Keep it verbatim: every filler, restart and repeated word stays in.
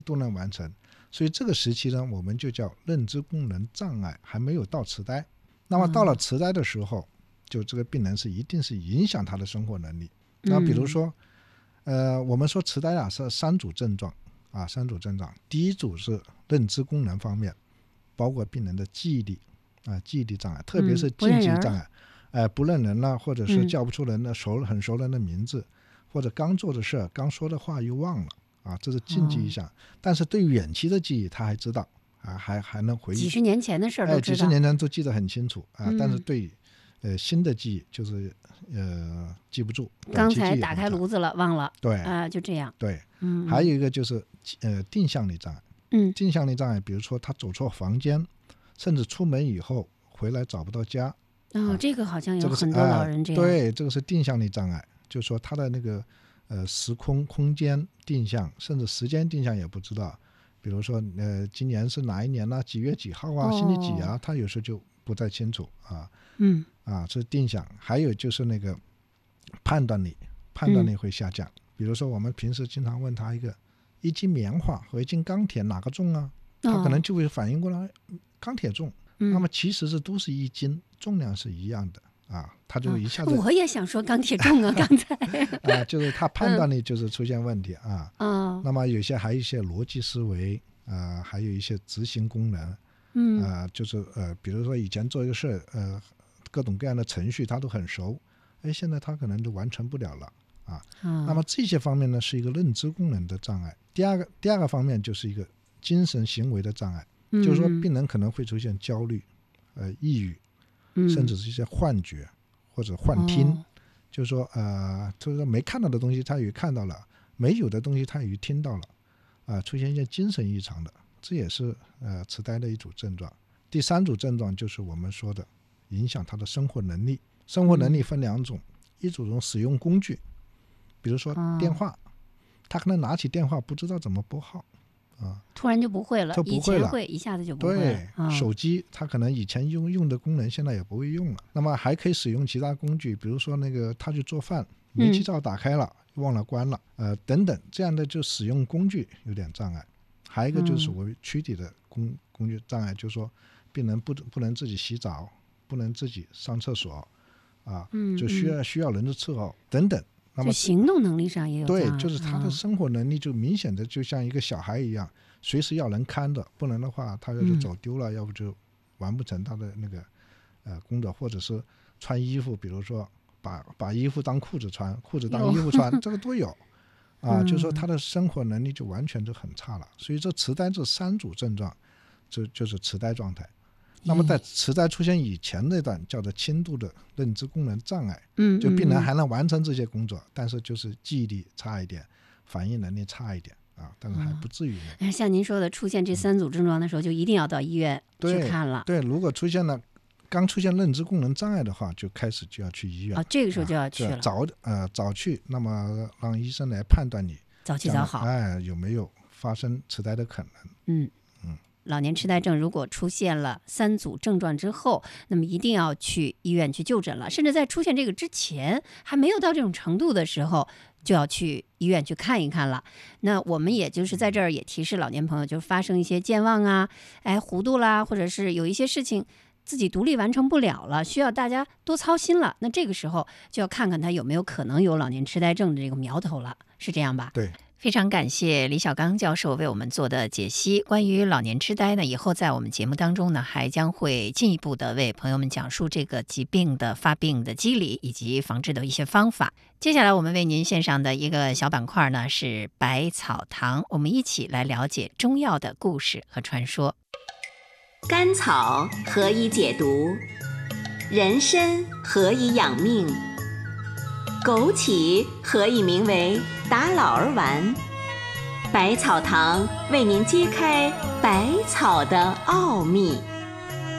都能完成。所以这个时期呢，我们就叫认知功能障碍，还没有到痴呆。那么到了痴呆的时候，就这个病人是一定是影响他的生活能力。那比如说，呃，我们说痴呆啊是三组症状啊，三组症状。第一组是认知功能方面，包括病人的记忆力啊，记忆力障碍，特别是禁忌障碍，哎、嗯呃，不认人了，或者是叫不出人的熟很熟人的名字，或者刚做的事、刚说的话又忘了。啊，这是禁忌一项、哦，但是对远期的记忆他还知道啊，还还能回忆几十年前的事都知道， 哎，几十年前都记得很清楚啊、 嗯， 但是对呃新的记忆就是呃记不住， 刚才打开炉子了忘了， 对啊、呃，就这样。 对， 嗯， 还有一个就是呃定向力障碍， 嗯， 定向力障碍，比如说他走错房间，甚至出门以后回来找不到家。 哦， 啊、 这个好像有很多这老人这样。 呃、对，这个是定向力障碍，就是说他的那个。呃，时空、空间定向，甚至时间定向也不知道。比如说，呃，今年是哪一年呢、啊？几月几号啊？ 哦、 星期几啊？他有时候就不太清楚啊。 嗯， 啊，这是定向。还有就是那个判断力，判断力会下降。嗯、比如说，我们平时经常问他一个一斤棉花和一斤钢铁哪个重啊？他可能就会反应过来，哦、钢铁重。 嗯、 那么其实是都是一斤，重量是一样的。啊，他就一下子、 哦、我也想说钢铁重啊，刚才啊，就是他判断力就是出现问题、嗯、啊。 哦， 那么有些还有一些逻辑思维啊、呃，还有一些执行功能， 嗯啊、呃，就是呃，比如说以前做一个事，呃，各种各样的程序他都很熟，哎，现在他可能都完成不了了啊。 嗯、 那么这些方面呢，是一个认知功能的障碍。第二个第二个方面就是一个精神行为的障碍， 嗯、 就是说病人可能会出现焦虑、呃，抑郁。甚至是一些幻觉或者幻听、 哦、 就是说呃，就是说没看到的东西他也看到了，没有的东西他也听到了啊、呃，出现一些精神异常的，这也是呃痴呆的一组症状。第三组症状就是我们说的影响他的生活能力。生活能力分两种、嗯、一种使用工具，比如说电话、哦、他可能拿起电话不知道怎么拨号啊， 突然就不会了， 他不会了， 以前会一下子就不会了。 对、 哦， 手机他可能以前用用的功能现在也不会用了。那么还可以使用其他工具，比如说那个他去做饭，煤气灶打开了、嗯、忘了关了，呃等等，这样的就使用工具有点障碍。还有一个就是我们躯体的工工具障碍，就是说病人不不能自己洗澡，不能自己上厕所啊，就需要需要人的伺候等等。那么就行动能力上也有障碍， 对，就是他的生活能力就明显的就像一个小孩一样，嗯、随时要人看着，不然的话他要是走丢了、嗯、要不就完不成他的那个呃工作，或者是穿衣服，比如说把把衣服当裤子穿，裤子当衣服穿，这个都有啊，就是说他的生活能力就完全就很差了。所以这痴呆这三组症状就就是痴呆状态。那么在痴呆出现以前那段叫做轻度的认知功能障碍， 嗯， 就病人还能完成这些工作，嗯、但是就是记忆力差一点，反应能力差一点啊，但是还不至于呢。 嗯、像您说的，出现这三组症状的时候，就一定要到医院去看了。 对，对，如果出现了刚出现认知功能障碍的话，就开始就要去医院啊，这个时候就要去了， 啊、早呃早去，那么让医生来判断你早期早好， 哎有没有发生痴呆的可能。 嗯嗯。老年痴呆症如果出现了三组症状之后，那么一定要去医院去就诊了，甚至在出现这个之前还没有到这种程度的时候，就要去医院去看一看了。那我们也就是在这儿也提示老年朋友，就是发生一些健忘啊，哎糊涂啦，或者是有一些事情自己独立完成不了了，需要大家多操心了，那这个时候就要看看他有没有可能有老年痴呆症的这个苗头了，是这样吧？ 对。 非常感谢李小刚教授为我们做的解析。关于老年痴呆呢，以后在我们节目当中呢，还将会进一步的为朋友们讲述这个疾病的发病的机理以及防治的一些方法。接下来我们为您献上的一个小板块呢是百草堂，我们一起来了解中药的故事和传说。 甘草何以解毒？人参何以养命？枸杞何以名为打老儿丸？百草堂为您揭开百草的奥秘。